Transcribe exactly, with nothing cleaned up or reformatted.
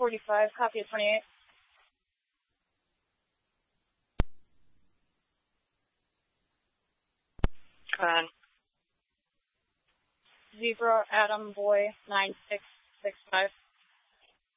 forty-five, copy at twenty-eight. Go ahead. Zebra Adam Boy nine six six five.